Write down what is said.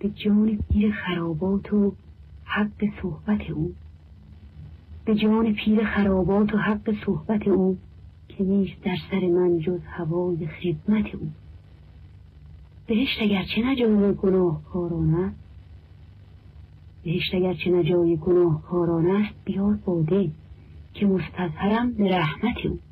به جان پیر خرابات و حق صحبت او، به جان پیر خرابات و حق صحبت او، که نیست در سر من جز هوای خدمت او. بهشت اگرچه نه جای گناهکاران است، بهشت اگرچه نه جای گناهکاران است، بیار باده که مستظهرم به رحمت او.